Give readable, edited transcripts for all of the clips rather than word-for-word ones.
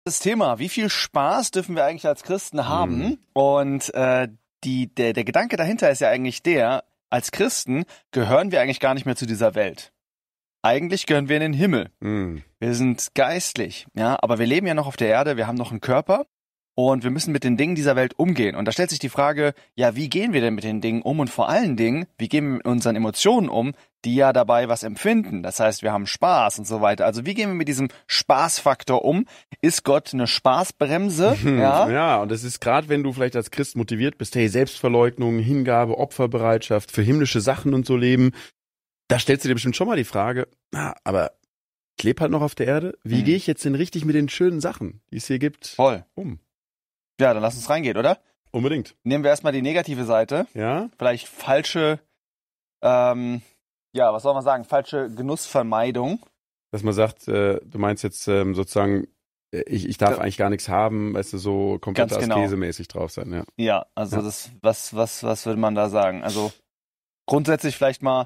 Das Thema, wie viel Spaß dürfen wir eigentlich als Christen haben? Und der Gedanke dahinter ist ja eigentlich als Christen gehören wir eigentlich gar nicht mehr zu dieser Welt. Eigentlich gehören wir in den Himmel. Wir sind geistlich, ja, aber wir leben ja noch auf der Erde, wir haben noch einen Körper und wir müssen mit den Dingen dieser Welt umgehen. Und da stellt sich die Frage, ja, wie gehen wir denn mit den Dingen um? Und vor allen Dingen, wie gehen wir mit unseren Emotionen um, die ja dabei was empfinden? Das heißt, wir haben Spaß und so weiter. Also wie gehen wir mit diesem Spaßfaktor um? Ist Gott eine Spaßbremse? Ja, und das ist gerade, wenn du vielleicht als Christ motiviert bist, hey, Selbstverleugnung, Hingabe, Opferbereitschaft, für himmlische Sachen und so leben, da stellst du dir bestimmt schon mal die Frage, aber ich lebe halt noch auf der Erde, wie gehe ich jetzt denn richtig mit den schönen Sachen, die es hier gibt, um? Ja, dann lass uns reingehen, oder? Unbedingt. Nehmen wir erstmal die negative Seite. Ja. Vielleicht falsche, was soll man sagen, falsche Genussvermeidung. Dass man sagt, du meinst jetzt sozusagen, ich darf eigentlich gar nichts haben, weißt du, so komplett askesemäßig drauf sein, ja. Ja, also das, was würde man da sagen? Also grundsätzlich vielleicht mal,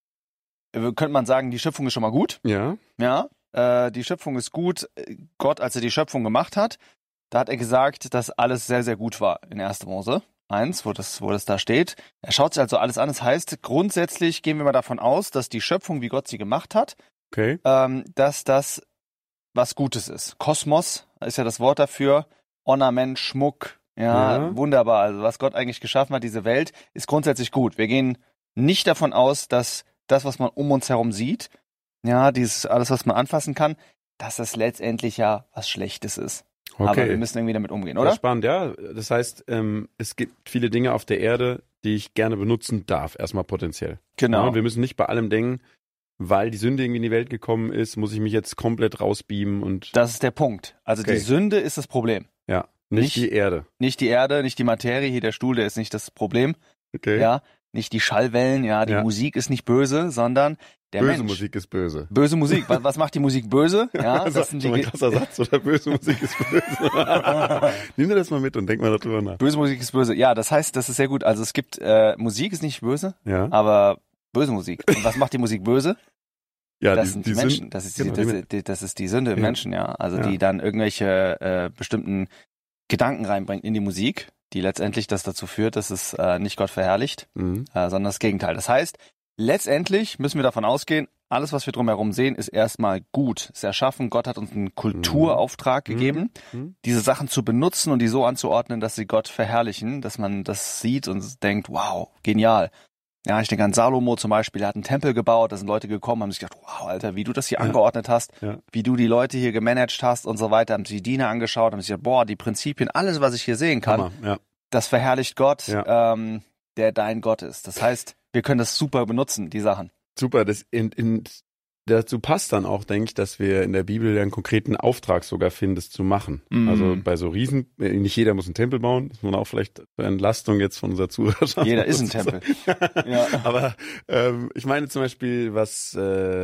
könnte man sagen, die Schöpfung ist schon mal gut. Ja. Ja, die Schöpfung ist gut. Gott, als er die Schöpfung gemacht hat, da hat er gesagt, dass alles sehr, sehr gut war in 1. Mose 1, wo das da steht. Er schaut sich also alles an. Das heißt, grundsätzlich gehen wir mal davon aus, dass die Schöpfung, wie Gott sie gemacht hat, dass das was Gutes ist. Kosmos ist ja das Wort dafür. Ornament, Schmuck, ja, wunderbar. Also was Gott eigentlich geschaffen hat, diese Welt, ist grundsätzlich gut. Wir gehen nicht davon aus, dass das, was man um uns herum sieht, ja, dieses alles, was man anfassen kann, dass das letztendlich ja was Schlechtes ist. Okay. Aber wir müssen irgendwie damit umgehen, oder? Das ist spannend, ja. Das heißt, es gibt viele Dinge auf der Erde, die ich gerne benutzen darf, erstmal potenziell. Genau. Ja, und wir müssen nicht bei allem denken, weil die Sünde irgendwie in die Welt gekommen ist, muss ich mich jetzt komplett rausbeamen und... Das ist der Punkt. Also die Sünde ist das Problem. Ja, nicht die Erde. Nicht die Erde, nicht die Materie. Hier der Stuhl, der ist nicht das Problem. Okay. Ja, nicht die Schallwellen, die Musik ist nicht böse, sondern der Mensch. Mensch. Musik ist böse. Böse Musik. Was macht die Musik böse? Ja, das ist ein krasser Satz, oder? Böse Musik ist böse. Nimm dir das mal mit und denk mal darüber nach. Böse Musik ist böse. Ja, das heißt, das ist sehr gut. Also es gibt, Musik ist nicht böse, aber böse Musik. Und was macht die Musik böse? Ja, das sind die Menschen. Das ist die Sünde im Menschen, ja. Also die dann irgendwelche bestimmten Gedanken reinbringt in die Musik, die letztendlich das dazu führt, dass es nicht Gott verherrlicht, sondern das Gegenteil. Das heißt, letztendlich müssen wir davon ausgehen, alles, was wir drumherum sehen, ist erstmal gut. Es ist erschaffen. Gott hat uns einen Kulturauftrag gegeben, diese Sachen zu benutzen und die so anzuordnen, dass sie Gott verherrlichen, dass man das sieht und denkt, wow, genial. Ja, ich denke an Salomo zum Beispiel, er hat einen Tempel gebaut, da sind Leute gekommen, haben sich gedacht, wow, Alter, wie du das hier angeordnet hast, wie du die Leute hier gemanagt hast und so weiter, haben sich die Diener angeschaut, haben sich gedacht, boah, die Prinzipien, alles, was ich hier sehen kann, das verherrlicht Gott, der dein Gott ist. Das heißt, wir können das super benutzen, die Sachen. Super, dazu passt dann auch, denke ich, dass wir in der Bibel einen konkreten Auftrag sogar finden, das zu machen. Also bei so nicht jeder muss einen Tempel bauen, das ist man auch vielleicht eine Entlastung jetzt von unserer Zuhörerschaft. Jeder ist ein Tempel. Aber ich meine zum Beispiel, was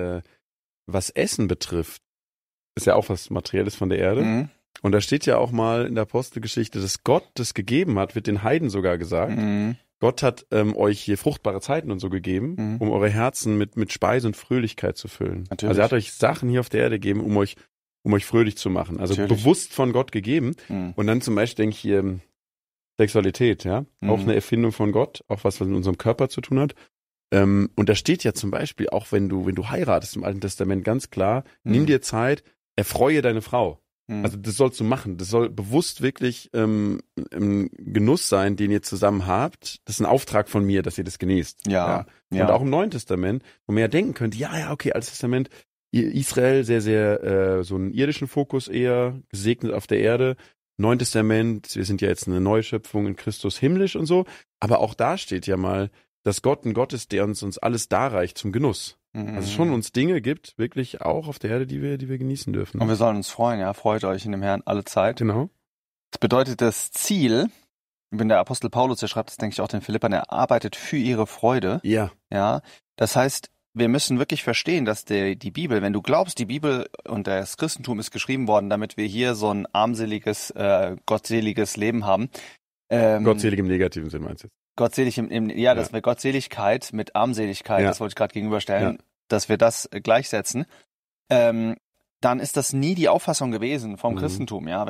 Essen betrifft, ist ja auch was Materielles von der Erde. Und da steht ja auch mal in der Apostelgeschichte, dass Gott das gegeben hat, wird den Heiden sogar gesagt. Gott hat euch hier fruchtbare Zeiten und so gegeben, um eure Herzen mit Speise und Fröhlichkeit zu füllen. Natürlich. Also er hat euch Sachen hier auf der Erde gegeben, um euch fröhlich zu machen. Also bewusst von Gott gegeben. Und dann zum Beispiel denke ich hier Sexualität, ja, auch eine Erfindung von Gott, auch was mit unserem Körper zu tun hat. Und da steht ja zum Beispiel auch, wenn du heiratest im Alten Testament ganz klar, nimm dir Zeit, erfreue deine Frau. Also das sollst du machen. Das soll bewusst wirklich ein Genuss sein, den ihr zusammen habt. Das ist ein Auftrag von mir, dass ihr das genießt. Ja. Und auch im Neuen Testament, wo man ja denken könnte, okay, Altes Testament, Israel sehr, sehr so einen irdischen Fokus eher, gesegnet auf der Erde. Neuen Testament, wir sind ja jetzt eine Neuschöpfung in Christus himmlisch und so. Aber auch da steht ja mal, dass Gott ein Gott ist, der uns alles darreicht zum Genuss. Also schon uns Dinge gibt, wirklich auch auf der Erde, die wir genießen dürfen. Und wir sollen uns freuen, ja. Freut euch in dem Herrn alle Zeit. Genau. Das bedeutet, das Ziel, wenn der Apostel Paulus, der schreibt das, denke ich, auch den Philippern, er arbeitet für ihre Freude. Ja. Ja. Das heißt, wir müssen wirklich verstehen, dass die Bibel, wenn du glaubst, die Bibel und das Christentum ist geschrieben worden, damit wir hier so ein armseliges, gottseliges Leben haben. Gottselig im negativen Sinn meinst du? Gottselig dass wir Gottseligkeit mit Armseligkeit, das wollte ich gerade gegenüberstellen, dass wir das gleichsetzen. dann ist das nie die Auffassung gewesen vom Christentum, ja.